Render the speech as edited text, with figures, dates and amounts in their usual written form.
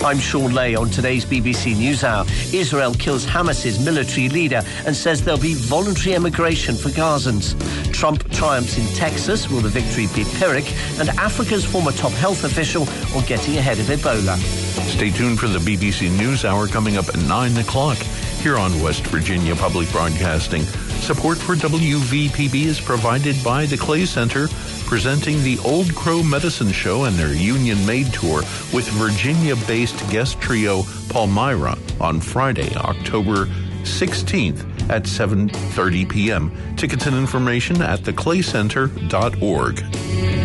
I'm Sean Lay on today's BBC NewsHour. Israel kills Hamas's military leader and says there'll be voluntary emigration for Gazans. Trump triumphs in Texas. Will the victory be Pyrrhic? And Africa's former top health official on getting ahead of Ebola. Stay tuned for the BBC NewsHour coming up at 9 o'clock here on West Virginia Public Broadcasting. Support for WVPB is provided by the Clay Center, presenting the Old Crow Medicine Show and their Union Made Tour with Virginia-based guest trio Palmyra on Friday, October 16th at 7:30 p.m. Tickets and information at theclaycenter.org.